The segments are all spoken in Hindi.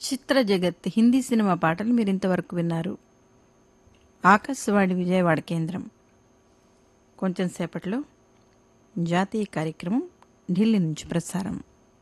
చిత్ర జగత్ హిందీ సినిమా పాటలు మీరు ఇంతవరకు విన్నారు. ఆకాశవాణి విజయవాడ కేంద్రం. కొంచెం సేపట్లో జాతీయ కార్యక్రమం ఢిల్లీ నుంచి ప్రసారం.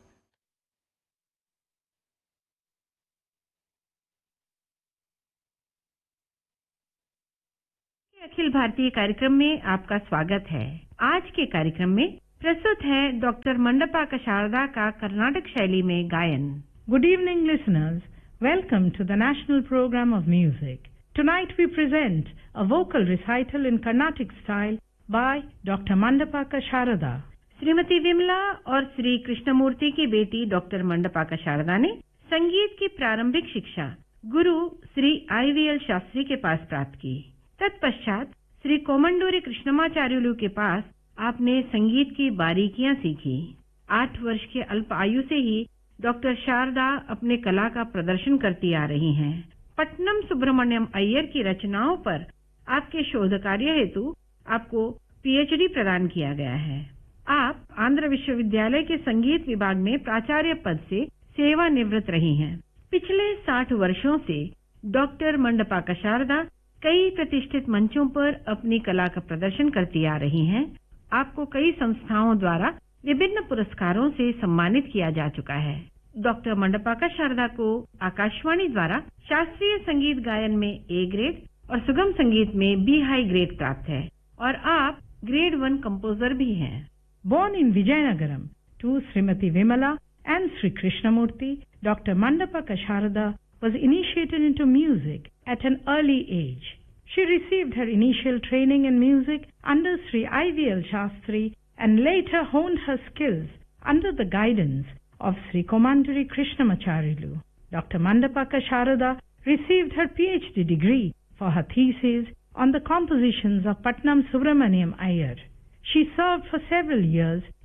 अखिल भारतीय कार्यक्रम में आपका स्वागत है. आज के कार्यक्रम में प्रस्तुत है डॉक्टर मंडपा कशारदा का कर्नाटक शैली में गायन. Good evening, listeners. Welcome to the National Program of Music. Tonight we present a vocal recital in Carnatic style by Dr. Mandapa Kasharada. Shrimati Vimla और श्री कृष्णमूर्ति की बेटी डॉक्टर मंडपा कशारदा ने संगीत की प्रारंभिक शिक्षा गुरु श्री IVL शास्त्री के पास प्राप्त की. तत्पश्चात श्री कोमंडूरी कृष्णमाचार्युलु के पास आपने संगीत की बारीकियां सीखी. 8 वर्ष के अल्प आयु से ही डॉक्टर शारदा अपने कला का प्रदर्शन करती आ रही हैं. पट्टनम सुब्रमण्यम अय्यर की रचनाओं पर आपके शोध कार्य हेतु आपको PhD प्रदान किया गया है. आप आंध्र विश्वविद्यालय के संगीत विभाग में प्राचार्य पद से सेवानिवृत्त रही हैं. पिछले 60 वर्षों से डॉक्टर मंडपा कशारदा कई प्रतिष्ठित मंचों पर अपनी कला का प्रदर्शन करती आ रही हैं. आपको कई संस्थाओं द्वारा विभिन्न पुरस्कारों से सम्मानित किया जा चुका है. डॉक्टर मंडपा कशारदा को आकाशवाणी द्वारा शास्त्रीय संगीत गायन में A ग्रेड और सुगम संगीत में B हाई ग्रेड प्राप्त है और आप ग्रेड 1 कंपोजर भी हैं. Born in Vijayanagaram to Srimati Vimala and Sri Krishnamurti, Dr. Mandapa Kasharada was initiated into music at an early age. She received her initial training in music under Sri IVL Shastri and later honed her skills under the guidance of Sri Komanduri Krishnamacharyalu. Dr. Mandapa Kasharada received her PhD degree for her thesis on the compositions of Patnam Subramaniam Iyer. She served for several years